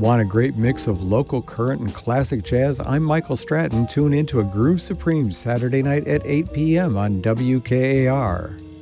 Want a great mix of local, current, and classic jazz? I'm Michael Stratton. Tune in to a Groove Supreme Saturday night at 8 p.m. on WKAR.